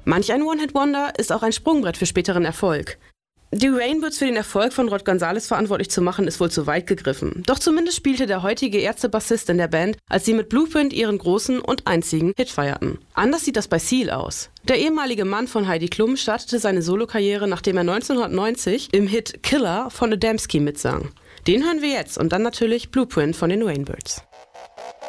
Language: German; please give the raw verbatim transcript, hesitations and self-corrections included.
Manch ein One-Hit-Wonder ist auch ein Sprungbrett für späteren Erfolg. Die Rainbirds für den Erfolg von Rod González verantwortlich zu machen, ist wohl zu weit gegriffen. Doch zumindest spielte der heutige Ärzte-Bassist in der Band, als sie mit Blueprint ihren großen und einzigen Hit feierten. Anders sieht das bei Seal aus. Der ehemalige Mann von Heidi Klum startete seine Solokarriere, nachdem er neunzehnhundertneunzig im Hit Killer von Adamski mitsang. Den hören wir jetzt und dann natürlich Blueprint von den Rainbirds.